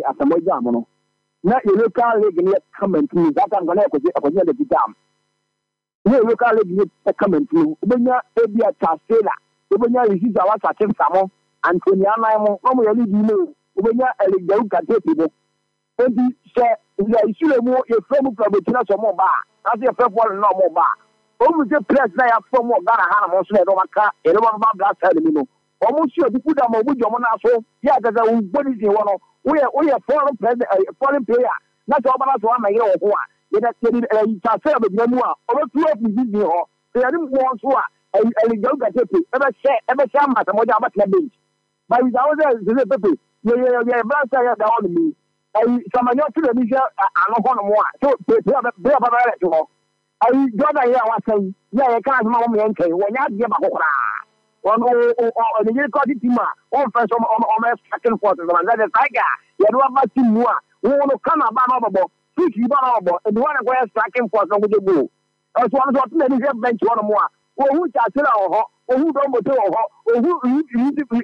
Asamoah Mono. Now your local league coming to that I'm going to the dam. Your local league coming to Ubenya Ebia Tasela, Ubenya is our Satin Samo, Antonia Namo, Romeo Lino, Ubenya Eligauka people. And the issue more a firm from the China more bar, as a firm one no more bar. Almost the press there from what Ghana Hannah Mosler, and one about that Salimino. Almost sure to put them on with your monaso, yeah, there's a body one. We are foreign president, foreign player. Not all about one year or one. Yet I said a sale of Yamua, over 2 of the video. They didn't want to a yoga tippy, ever share Masamoja about the bench. But without the paper, you're blaster down me. Some of your children are not one more. So they have a to all. I got a year was saying, yeah, I can't mom and say, when you give a hora. On the year called it Tima, all first on my second quarter, and that is Tiger. You know about Timua, who want to come about 50 about, and one of where striking for some with the bull. As one of the many bench one more, or who shall tell or who don't go to or who need to be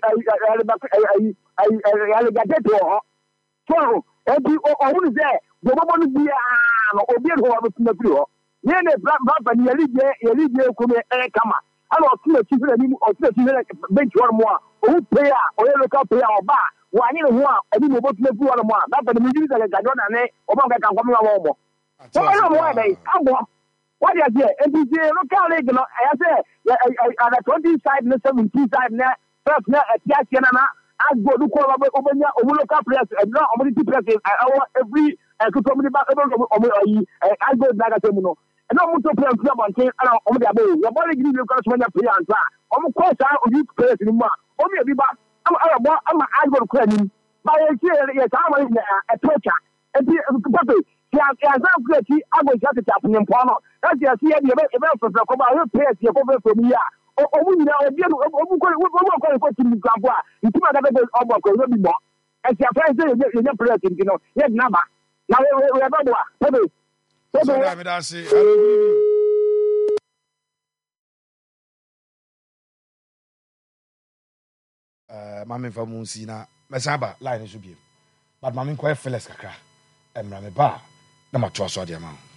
a alligator. So, every who is there, the woman be or be who have a few. Near the black bumper, you come a come. I don't see a children or bench one more, who player or local player or bar. One in one, I didn't want to do one more. That's the music that I don't know, or I can come over. So I don't know why they come. What is it? And this local league, I say, at a 20 side, 17 side, first, at Yasiana, I go to call over your local players, and not only two players, every community back I go back at them. And I'm to play on thing on the above. Your body gives you when you play and try. Of course, I will use players anymore. Only a bit back. I'm an idol claiming. But I say, yes, I'm a torture. And the she has not great. I was just a tapping in Pono. That's just the event for the Coba players here over from here. Oh, we know, we're going to put in the Gamba. You two are going to go over more. As your friends say, you're president, you know, yes, number. Now we have a Mammy from Monsina, Messaba, line is to be. But Mammy quite fearless, Kaka, and Mammy Bar, the mature so the amount.